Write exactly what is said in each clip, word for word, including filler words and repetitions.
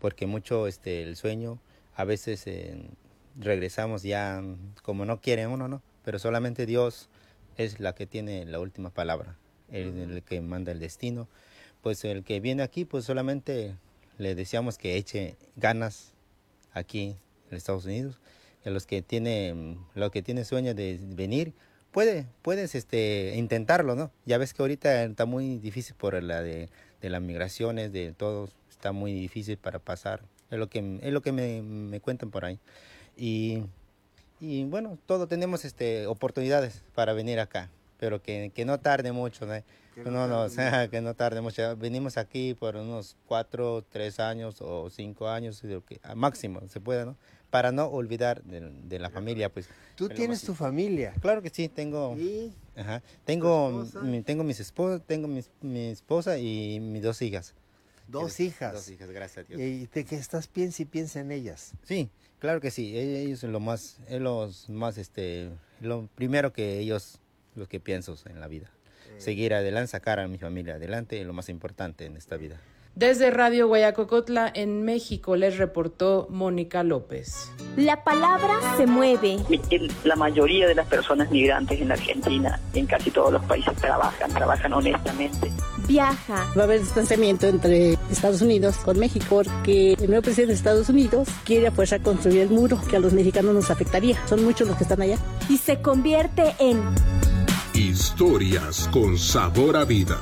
porque mucho este, el sueño, a veces eh, regresamos ya como no quiere uno, ¿no? Pero solamente Dios es la que tiene la última palabra, el, el que manda el destino. Pues el que viene aquí, pues solamente le deseamos que eche ganas aquí en Estados Unidos. Y a los que tiene, lo que tiene sueño de venir, puede, puedes este, intentarlo, ¿no? Ya ves que ahorita está muy difícil por la de, de las migraciones, de todo, está muy difícil para pasar. Es lo que, es lo que me, me cuentan por ahí. Y, y bueno, todos tenemos este, oportunidades para venir acá, pero que, que no tarde mucho, ¿no? Que no, no, no, o sea, que no tarde mucho. Venimos aquí por unos cuatro, tres años o cinco años, a máximo se puede, ¿no? Para no olvidar de, de la familia, pues. ¿Tú tienes tu familia? Claro que sí, tengo. ¿Y? Ajá, tengo, mi, tengo mis esposas, tengo mis, mi esposa y mis dos hijas. Dos hijas. Dos hijas, gracias a Dios. ¿Y de qué estás piensa y piensa en ellas? Sí, claro que sí. Ellos son lo más, es los más, este, lo primero que ellos, los que pienso en la vida. Eh. Seguir adelante, sacar a mi familia adelante, es lo más importante en esta vida. Desde Radio Guayacocotla, en México, les reportó Mónica López. La palabra se mueve. La mayoría de las personas migrantes en la Argentina, en casi todos los países, trabajan, trabajan honestamente. Viaja. Va a haber distanciamiento entre Estados Unidos con México porque el nuevo presidente de Estados Unidos quiere a fuerza construir el muro que a los mexicanos nos afectaría. Son muchos los que están allá. Y se convierte en... Historias con sabor a vida.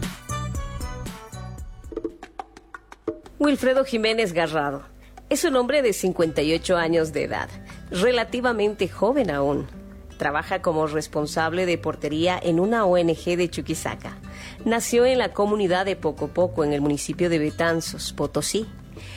Wilfredo Jiménez Garrado es un hombre de cincuenta y ocho años de edad, relativamente joven aún. Trabaja como responsable de portería en una O N G de Chuquisaca. Nació en la comunidad de Pocopoco, en el municipio de Betanzos, Potosí.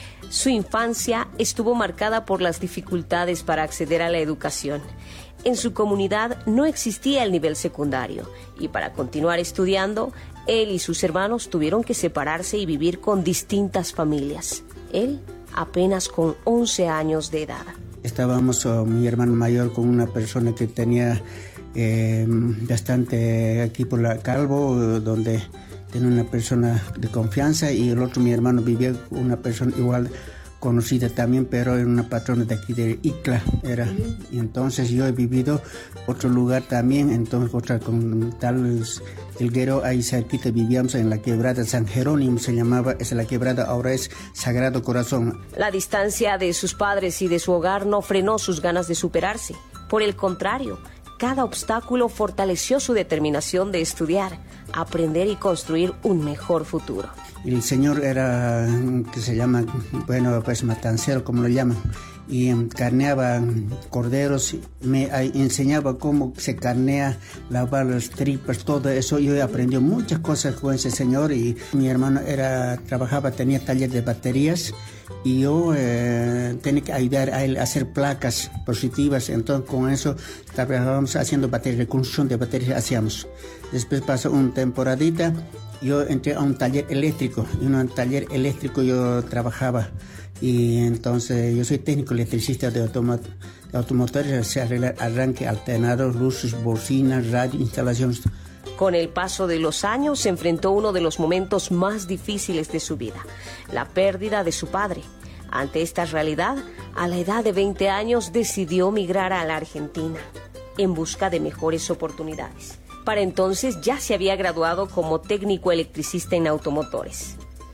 Su infancia estuvo marcada por las dificultades para acceder a la educación. En su comunidad no existía el nivel secundario y para continuar estudiando, él y sus hermanos tuvieron que separarse y vivir con distintas familias. Él apenas con once años de edad. Estábamos, oh, mi hermano mayor, con una persona que tenía eh, bastante aquí por la Calvo, donde tenía una persona de confianza, y el otro, mi hermano, vivía con una persona igual conocida también, pero era una patrona de aquí de Icla, era. Y entonces yo he vivido otro lugar también, entonces otra con tal Elguero, ahí cerquita vivíamos en la quebrada San Jerónimo, se llamaba, es la quebrada, ahora es Sagrado Corazón. La distancia de sus padres y de su hogar no frenó sus ganas de superarse. Por el contrario, cada obstáculo fortaleció su determinación de estudiar, aprender y construir un mejor futuro. El señor era, que se llama, bueno, pues matancero, como lo llaman, y carneaba corderos, me enseñaba cómo se carnea, lavar las tripas, todo eso. Yo aprendí muchas cosas con ese señor, y mi hermano era, trabajaba, tenía taller de baterías, y yo eh, tenía que ayudar a él a hacer placas positivas. Entonces con eso trabajábamos haciendo baterías, reconstrucción de baterías hacíamos. Después pasó una temporadita, yo entré a un taller eléctrico, y en un taller eléctrico yo trabajaba, y entonces yo soy técnico electricista de, automo- de automotores, se arregla arranque, alternador, luces, bocinas, radio, instalaciones. Con el paso de los años se enfrentó a uno de los momentos más difíciles de su vida, la pérdida de su padre. Ante esta realidad, a la edad de veinte años decidió migrar a la Argentina en busca de mejores oportunidades. Para entonces ya se había graduado como técnico electricista en automotores.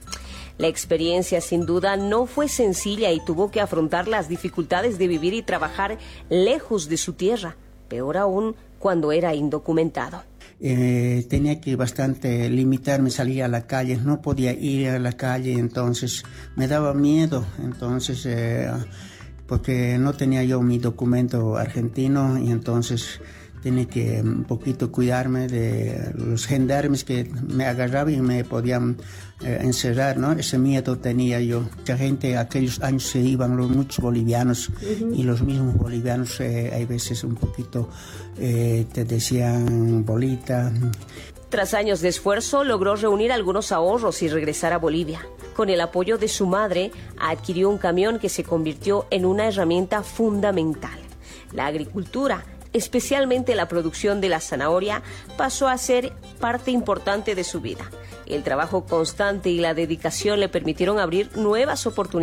La experiencia sin duda no fue sencilla y tuvo que afrontar las dificultades de vivir y trabajar lejos de su tierra, peor aún cuando era indocumentado. Eh, tenía que bastante limitarme, salir a la calle, no podía ir a la calle, entonces me daba miedo, entonces eh, porque no tenía yo mi documento argentino, y entonces tenía que un poquito cuidarme de los gendarmes que me agarraban y me podían eh, encerrar, ¿no? Ese miedo tenía yo. Mucha gente aquellos años se iban, los muchos bolivianos, uh-huh. Y los mismos bolivianos eh, hay veces un poquito eh, te decían bolita. Tras años de esfuerzo, logró reunir algunos ahorros y regresar a Bolivia. Con el apoyo de su madre, adquirió un camión que se convirtió en una herramienta fundamental. La agricultura, especialmente la producción de la zanahoria, pasó a ser parte importante de su vida. El trabajo constante y la dedicación le permitieron abrir nuevas oportunidades